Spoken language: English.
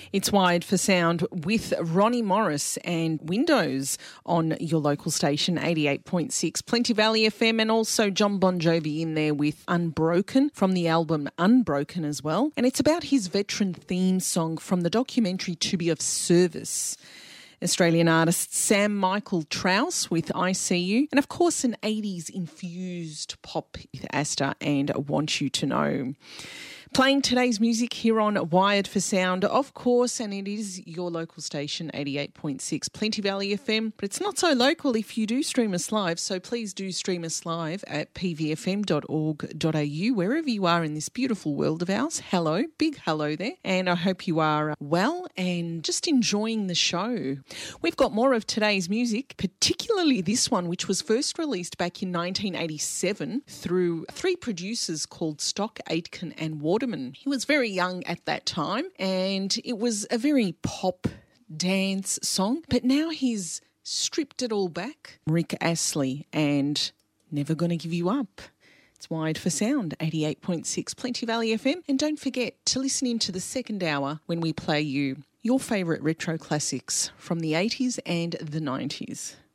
It's Wired for Sound with Ronnie Morris and Windows on your local station, 88.6 Plenty Valley FM, and also John Bon Jovi in there with Unbroken from the album Unbroken as well. And it's about his veteran theme song from the documentary To Be of Service. Australian artist Sam Michael Trouse with I See You, and of course an 80s infused pop with Asta and Want You to Know. Playing today's music here on Wired for Sound, of course, and it is your local station, 88.6 Plenty Valley FM, but it's not so local if you do stream us live, so please do stream us live at pvfm.org.au, wherever you are in this beautiful world of ours. Hello, big hello there, and I hope you are well and just enjoying the show. We've got more of today's music, particularly this one, which was first released back in 1987 through three producers called Stock, Aitken and Waterman. He was very young at that time, and it was a very pop dance song, but now he's stripped it all back. Rick Astley and Never Gonna Give You Up. It's Wired for Sound, 88.6 Plenty Valley FM, and don't forget to listen into the second hour when we play you your favourite retro classics from the 80s and the 90s.